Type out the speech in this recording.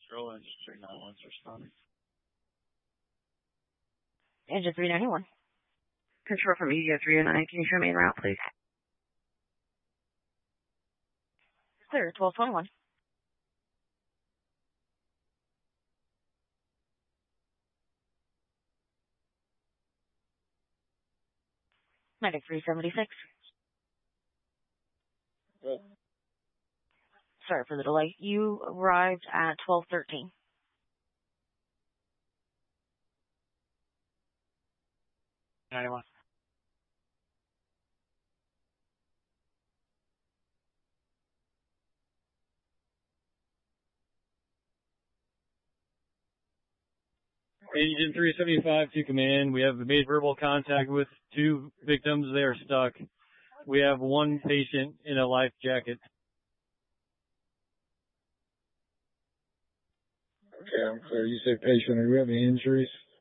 Zero engine 391's responding. Engine 391. Control from EDO 309. Can you show me en route, please? Clear, 1221. Medic 376. Good. Sorry for the delay. You arrived at 1213. Anyone? Agent 375 to command. We have made verbal contact with 2 victims. They are stuck. We have 1 patient in a life jacket. Okay, I'm clear. You said patient. Are you having injuries?